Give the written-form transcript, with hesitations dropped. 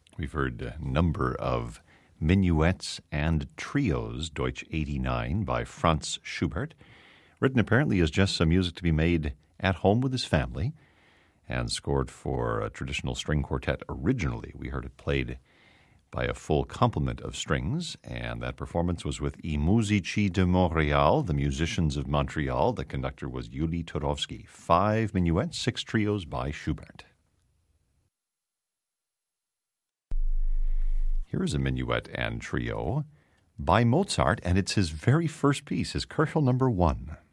We've heard a number of minuets and trios, Deutsch 89 by Franz Schubert, written apparently as just some music to be made at home with his family, and scored for a traditional string quartet originally. We heard it played by a full complement of strings, and that performance was with I Musici de Montréal, the Musicians of Montreal. The conductor was Yuli Turovsky. 5 minuets, 6 trios by Schubert. Here is a minuet and trio by Mozart, and it's his very first piece, his Köchel number 1.